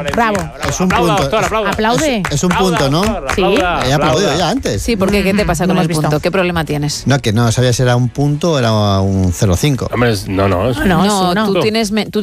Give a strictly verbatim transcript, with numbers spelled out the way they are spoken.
Bravo. Es un Aplauda, punto. doctor, aplauda. Aplaude. Es un punto, ¿no? Sí. He aplaudido ya antes. Sí, porque ¿qué te pasa No con lo el has punto? visto. ¿Qué problema tienes? No, que no sabía si era un punto o era un cero coma cinco. Hombre, es- no, no. es- No, es No, uno. tú tienes, me- tú